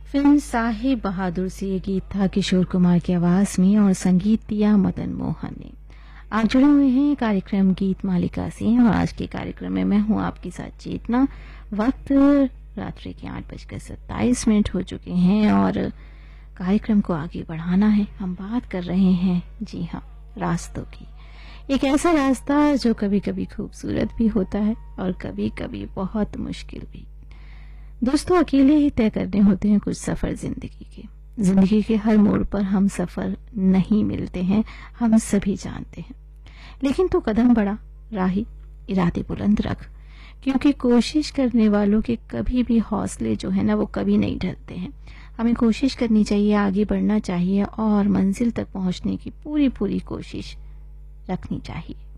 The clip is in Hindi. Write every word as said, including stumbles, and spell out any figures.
फिल्म साहिब बहादुर से ये गीत था किशोर कुमार की आवाज में और संगीत दिया मदन मोहन ने। आप जुड़े हुए हैं कार्यक्रम गीत मालिका से और आज के कार्यक्रम में मैं हूं आपके साथ चेतना। वक्त रात्रि के आठ बजकर सत्ताईस मिनट हो चुके हैं और कार्यक्रम को आगे बढ़ाना है। हम बात कर रहे हैं जी हाँ रास्तों की। एक ऐसा रास्ता जो कभी कभी खूबसूरत भी होता है और कभी कभी बहुत मुश्किल भी। दोस्तों अकेले ही तय करने होते हैं कुछ सफर जिंदगी के। जिंदगी के हर मोड़ पर हम सफर नहीं मिलते हैं, हम सभी जानते हैं। लेकिन तो कदम बढ़ा, राही इरादे बुलंद रख, क्योंकि कोशिश करने वालों के कभी भी हौसले जो है ना वो कभी नहीं ढलते हैं। हमें कोशिश करनी चाहिए, आगे बढ़ना चाहिए और मंजिल तक पहुंचने की पूरी पूरी कोशिश रखनी चाहिए।